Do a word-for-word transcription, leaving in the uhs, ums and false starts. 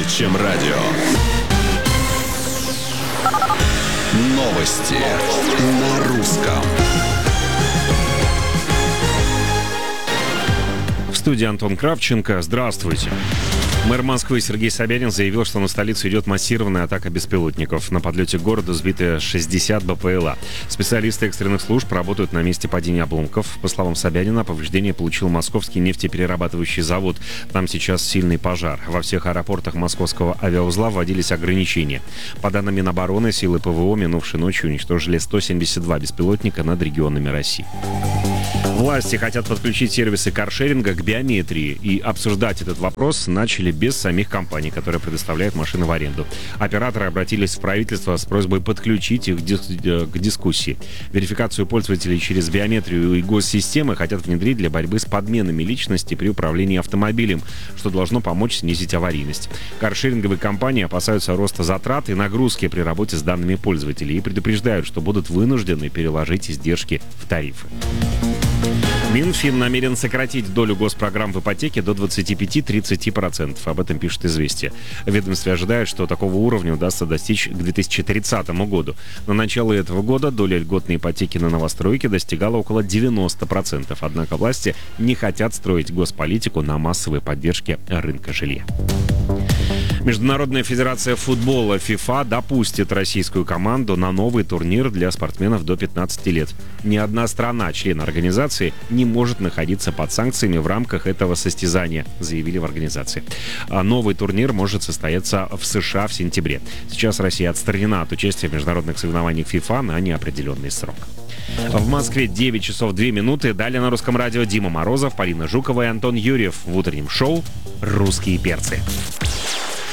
чем радио. Новости на русском. В студии Антон Кравченко. Здравствуйте. Мэр Москвы Сергей Собянин заявил, что на столицу идет массированная атака беспилотников. На подлете к городу сбиты шестьдесят БПЛА. Специалисты экстренных служб работают на месте падения обломков. По словам Собянина, повреждение получил московский нефтеперерабатывающий завод. Там сейчас сильный пожар. Во всех аэропортах московского авиаузла вводились ограничения. По данным Минобороны, силы ПВО минувшей ночью уничтожили сто семьдесят два беспилотника над регионами России. Власти хотят подключить сервисы каршеринга к биометрии. И обсуждать этот вопрос начали без самих компаний, которые предоставляют машины в аренду. Операторы обратились в правительство с просьбой подключить их к дискуссии. Верификацию пользователей через биометрию и госсистемы хотят внедрить для борьбы с подменами личности при управлении автомобилем, что должно помочь снизить аварийность. Каршеринговые компании опасаются роста затрат и нагрузки при работе с данными пользователей и предупреждают, что будут вынуждены переложить издержки в тарифы. Минфин намерен сократить долю госпрограмм в ипотеке до двадцати пяти - тридцати процентов. Об этом пишет «Известия». В ведомстве ожидают, что такого уровня удастся достичь к две тысячи тридцатому году. На начало этого года доля льготной ипотеки на новостройки достигала около девяноста процентов. Однако власти не хотят строить госполитику на массовой поддержке рынка жилья. Международная федерация футбола ФИФА допустит российскую команду на новый турнир для спортсменов до пятнадцати лет. Ни одна страна, член организации, не может находиться под санкциями в рамках этого состязания, заявили в организации. А новый турнир может состояться в США в сентябре. Сейчас Россия отстранена от участия в международных соревнованиях ФИФА на неопределенный срок. В Москве девять часов две минуты. Далее на Русском радио Дима Морозов, Полина Жукова и Антон Юрьев в утреннем шоу «Русские перцы».